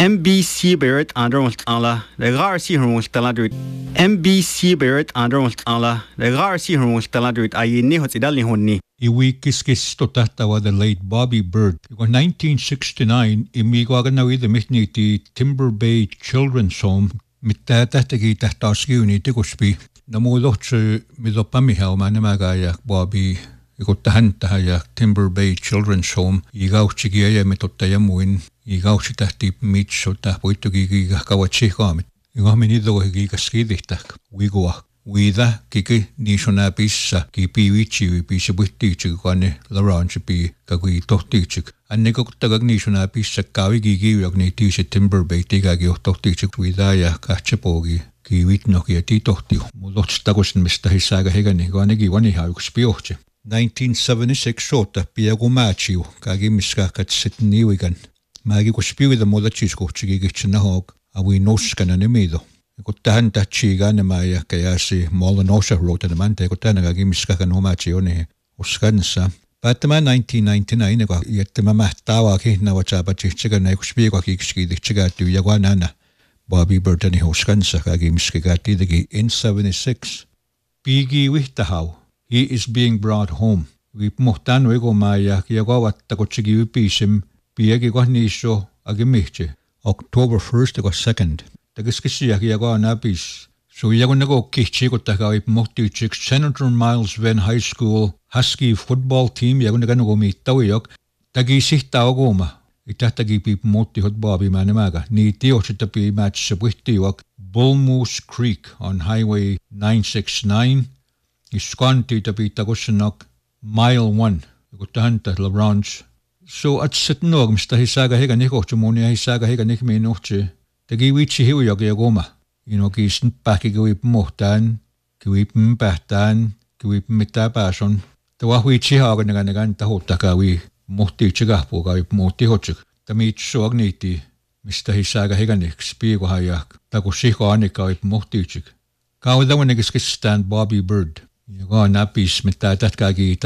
MBC Barrett Underwood Alla, the Garci Hormuz Taladrid. MBC Barrett Underwood Alla, the Garci Hormuz Taladrid, I Nihot Idali Honni. Iwi kiskis to tahtawa the late Bobby Bird. In 1969, imigwaganawi the mitniti Timber Bay Children's Home, mittahtagi tahtaskiuni tikuspi. Namudohtsu midopamiha manamagaya Bobby. Ikutahantahaja Timber Bay Children's Home, igauchigia mitottajamuin, igauchitahti mitsota, poitugiga kawachikamit. Igaminido gigaskidihtak, wigua. Wida kiki nishona pissa ki piwichi pissa buhtichikane laranchipi kagui tohtichik. Anneko tagag nishona pissa kawi gigi yagni tisha Timber Bay tigagi tohtichik widaya kachapogi ki witnoki ti tohti. Mulots tagosin mista hisaga hegani ganegi wani hauks pioche. 1976 sota piagumachiu kagi miska katsitni wigan. Magi kuspiwi the modachis kochigi gichnahog awi noskana nemido. Kutahan tachiga na maya kaya si Molanosha wrote the mante kutana gimiska kanomachi one uskansa. Patama 1999 ko yetma mahtawa ki na wachaba chichiga na kuspiwi ko kikski chiga tu yagwanana. Bobby Bird ni uskansa gimiska gati digi in 76. Pigi wihtahaw. He is being brought home. We mohtan wego maya yagawa takochigi pisim piagi ko nisho agimiche. October 1st ko 2nd. Tagiskisiak yago napis. So yago nago kichi ko tagawi mohtichik Senator Miles Venn High School Husky football team yago nagano mi tawiyok tagisih tawgoma itatagi pi mohti hot Bobby manamaga ni tiochitapi match sabwihtiwak Bull Moose Creek on Highway 969 iskanti tapi tagosanok mile 1 gutanta la ranch. So at sitnog mista hisaga hega nikoch monia hisaga hega nikme noche Tagi wichi hiwi yagoma. Kisn paki gwip mohtan, gwip mpahtan, gwip mitapason. Tawa wichi haga nagan tahotakawi mohti chigapo gwip mohti hochik. Tamit soagniti, Mr. Hisaga heganik, spiego hayak, takushiko anika gwip mohti chik. Kawadawan nagiskistan Bobby Bird. Yago napis mitatat kagi